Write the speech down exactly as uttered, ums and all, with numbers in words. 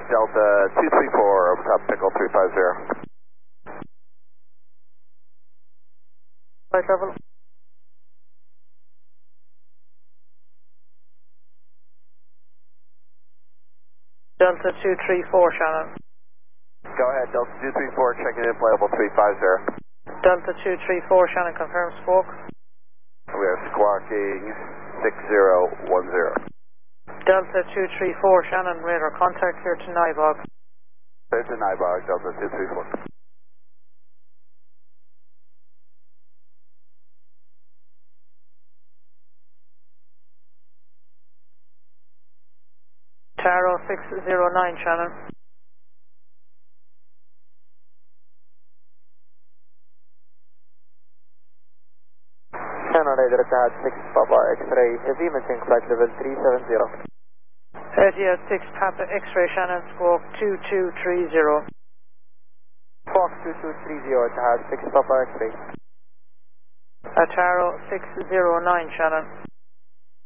Delta two three four, over top Pickle three five zero. Flight level. Delta two three four, Shannon. Go ahead, Delta two three four, checking in, flight level three five zero. Delta two three four, Shannon, confirm squawk. We are squawking six zero one zero. Delta two three four, Shannon, radar contact here to Nybog. Clear to Nybog, Delta two three four. Taro six zero nine, Shannon. Shannon radar Etihad six Papa X-ray, heavy machine flight level three seven zero. Etihad six Papa X-ray, Shannon, squawk two two three zero. Squawk two two three zero, Etihad six Papa X-ray. Taro six zero nine, Shannon.